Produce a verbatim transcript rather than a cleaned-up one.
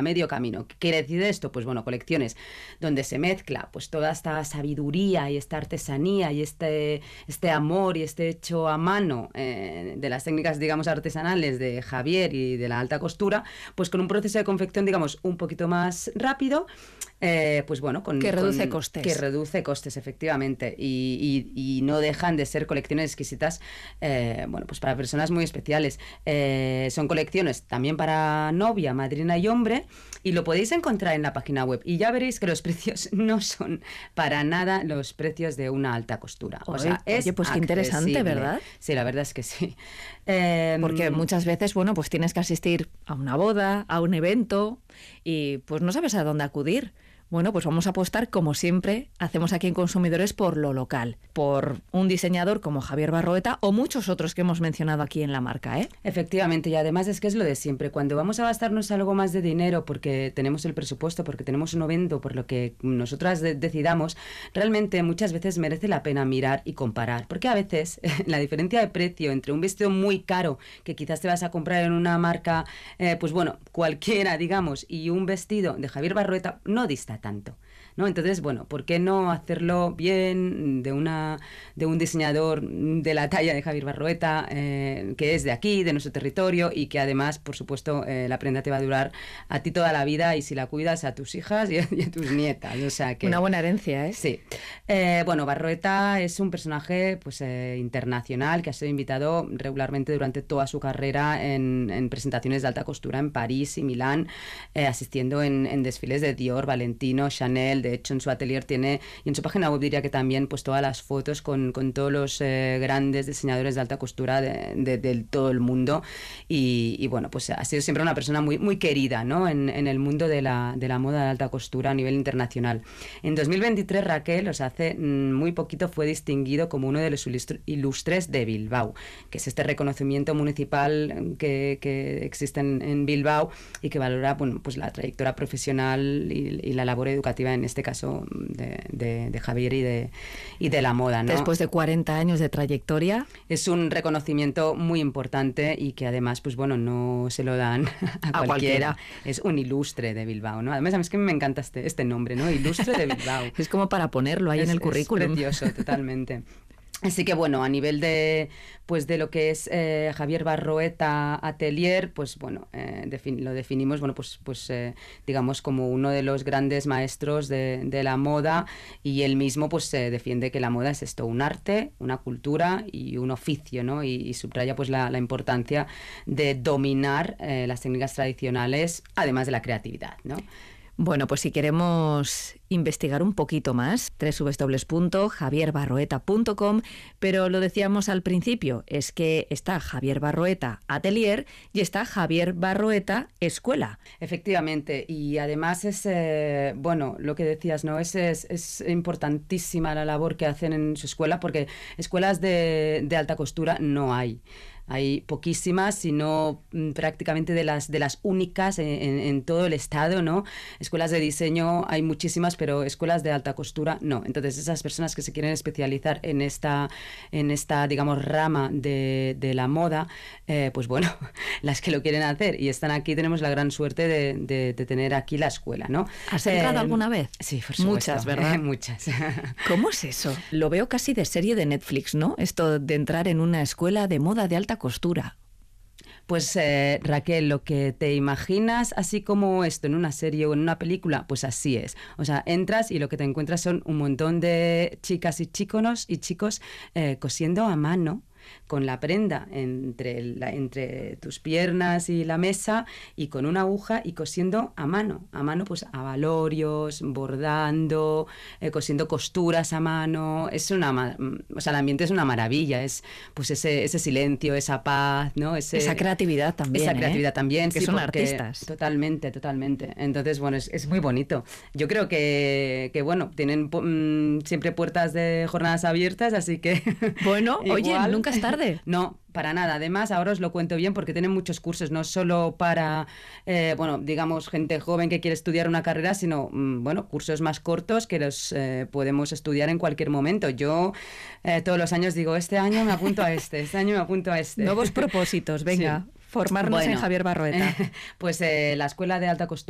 a medio camino. ¿Qué quiere decir esto? Pues bueno, colecciones donde se mezcla pues toda esta sabiduría y esta artesanía y este, este amor y este hecho a mano eh, de las técnicas, digamos, artesanales de Javier y de la alta costura, pues con un proceso de confección, digamos, un poquito más rápido. Eh, pues bueno, con, que reduce con, costes. Que reduce costes, efectivamente. Y, y, y no dejan de ser colecciones exquisitas, eh, bueno, pues para personas muy especiales. Eh, son colecciones también para novia, madrina y hombre, y lo podéis encontrar en la página web. Y ya veréis que los precios no son para nada los precios de una alta costura. O Oye, sea, es oye, pues qué interesante, ¿verdad? Sí, la verdad es que sí. Eh, Porque muchas veces, bueno, pues tienes que asistir a una boda, a un evento, y pues no sabes a dónde acudir. Bueno, pues vamos a apostar, como siempre hacemos aquí en Consumidores, por lo local, por un diseñador como Javier Barroeta o muchos otros que hemos mencionado aquí en la marca, ¿eh? Efectivamente, y además es que es lo de siempre. Cuando vamos a gastarnos algo más de dinero porque tenemos el presupuesto, porque tenemos un evento, por lo que nosotras de- decidamos, realmente muchas veces merece la pena mirar y comparar. Porque a veces la diferencia de precio entre un vestido muy caro, que quizás te vas a comprar en una marca, eh, pues bueno, cualquiera, digamos, y un vestido de Javier Barroeta no dista tanto, ¿no? Entonces, bueno, ¿por qué no hacerlo bien de una de un diseñador de la talla de Javier Barroeta, eh, que es de aquí, de nuestro territorio, y que además, por supuesto, eh, la prenda te va a durar a ti toda la vida, y si la cuidas, a tus hijas y a, y a tus nietas. O sea que... Una buena herencia, ¿eh? Sí. Eh, bueno, Barroeta es un personaje pues eh, internacional que ha sido invitado regularmente durante toda su carrera en, en presentaciones de alta costura en París y Milán, eh, asistiendo en, en desfiles de Dior, Valentino, Chanel. De hecho, en su atelier tiene, y en su página web diría que también, pues todas las fotos con, con todos los eh, grandes diseñadores de alta costura de, de, de todo el mundo. Y, y bueno, pues ha sido siempre una persona muy, muy querida, ¿no? en, en el mundo de la, de la moda de alta costura a nivel internacional. En dos mil veintitrés, Raquel, o sea, hace muy poquito, fue distinguido como uno de los ilustres de Bilbao, que es este reconocimiento municipal que, que existe en, en Bilbao y que valora, bueno, pues la trayectoria profesional y, y la labor educativa, en este caso de, de, de Javier y de, y de la moda, ¿no? Después de cuarenta años de trayectoria. Es un reconocimiento muy importante y que además, pues bueno, no se lo dan a, a cualquiera. cualquiera. Es un ilustre de Bilbao, ¿no? Además, a mí es que me encanta este, este nombre, ¿no? Ilustre de Bilbao. Es como para ponerlo ahí es, en el currículum. Es precioso, totalmente. Así que bueno, a nivel de pues de lo que es eh, Javier Barroeta Atelier, pues bueno, eh, defin- lo definimos, bueno, pues pues eh, digamos como uno de los grandes maestros de, de la moda, y él mismo pues eh, defiende que la moda es esto, un arte, una cultura y un oficio, ¿no? Y, y subraya pues la, la importancia de dominar eh, las técnicas tradicionales, además de la creatividad, ¿no? Bueno, pues si queremos investigar un poquito más, doble u doble u doble u punto javier barroeta punto com, pero lo decíamos al principio, es que está Javier Barroeta Atelier y está Javier Barroeta Escuela. Efectivamente, y además es, eh, bueno, lo que decías, ¿no? Es, es, es importantísima la labor que hacen en su escuela, porque escuelas de, de alta costura no hay. Hay poquísimas, sino prácticamente de las de las únicas en, en, en todo el estado, ¿no? Escuelas de diseño hay muchísimas, pero escuelas de alta costura no. Entonces, esas personas que se quieren especializar en esta, en esta digamos, rama de, de la moda, eh, pues bueno, las que lo quieren hacer y están aquí, tenemos la gran suerte de, de, de tener aquí la escuela, ¿no? ¿Has entrado eh, alguna vez? Sí, por supuesto. Muchas, ¿verdad? Muchas. ¿Cómo es eso? Lo veo casi de serie de Netflix, ¿no? Esto de entrar en una escuela de moda de alta costura. Pues eh, Raquel, lo que te imaginas así como esto en una serie o en una película, pues así es. O sea, entras y lo que te encuentras son un montón de chicas y chicos y chicos eh, cosiendo a mano, con la prenda entre, la, entre tus piernas y la mesa, y con una aguja, y cosiendo a mano, a mano pues a valorios, bordando, eh, cosiendo costuras a mano. Es una, o sea, el ambiente es una maravilla, es pues ese, ese silencio, esa paz, ¿no? Ese, esa creatividad también, Esa creatividad ¿eh? también, que sí, son porque, artistas. Totalmente, totalmente. Entonces, bueno, es, es muy bonito. Yo creo que, que bueno, tienen mmm, siempre puertas de jornadas abiertas, así que... Bueno, oye, nunca es tarde. No, para nada. Además, ahora os lo cuento bien porque tienen muchos cursos, no solo para, eh, bueno, digamos, gente joven que quiere estudiar una carrera, sino, mmm, bueno, cursos más cortos que los eh, podemos estudiar en cualquier momento. Yo eh, todos los años digo, este año me apunto a este, este año me apunto a este. Nuevos propósitos, venga, sí. Formarnos bueno, en Javier Barroeta. Pues eh, la Escuela de Alta Costura